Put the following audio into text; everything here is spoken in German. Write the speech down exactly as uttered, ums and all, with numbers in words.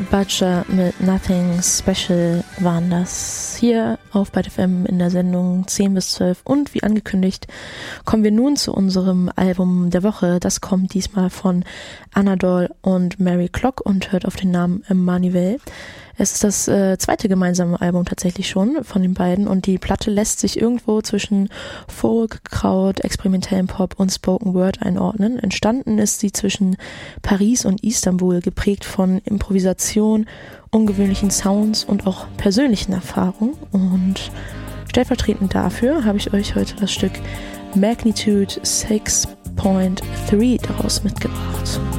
Butcher mit Nothing Special waren das hier auf Byte F M in der Sendung zehn bis zwölf. Und wie angekündigt, kommen wir nun zu unserem Album der Woche. Das kommt diesmal von Anadol und Mary Clock und hört auf den Namen Emmanuel. Es ist das äh, zweite gemeinsame Album tatsächlich schon von den beiden und die Platte lässt sich irgendwo zwischen Folk, Kraut, experimentellem Pop und Spoken Word einordnen. Entstanden ist sie zwischen Paris und Istanbul, geprägt von Improvisation, ungewöhnlichen Sounds und auch persönlichen Erfahrungen. Und stellvertretend dafür habe ich euch heute das Stück Magnitude six Point three daraus mitgebracht.